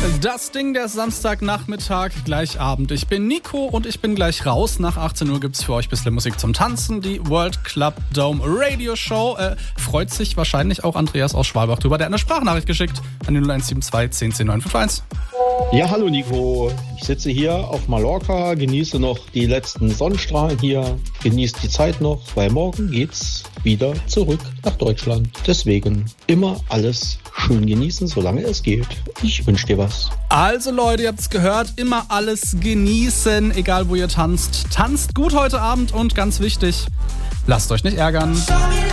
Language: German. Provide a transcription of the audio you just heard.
Das Ding der Samstagnachmittag, gleich Abend. Ich bin Nico und ich bin gleich raus. Nach 18 Uhr gibt's für euch ein bisschen Musik zum Tanzen. Die World Club Dome Radio Show. Freut sich wahrscheinlich auch Andreas aus Schwalbach drüber. Der hat eine Sprachnachricht geschickt an die 0172 10 10 951. Ja, hallo Nico. Ich sitze hier auf Mallorca, genieße noch die letzten Sonnenstrahlen hier, genieße die Zeit noch, weil morgen geht's wieder zurück nach Deutschland. Deswegen immer alles schön genießen, solange es geht. Ich wünsche dir was. Also Leute, ihr habt's gehört, immer alles genießen, egal wo ihr tanzt. Tanzt gut heute Abend und ganz wichtig, lasst euch nicht ärgern.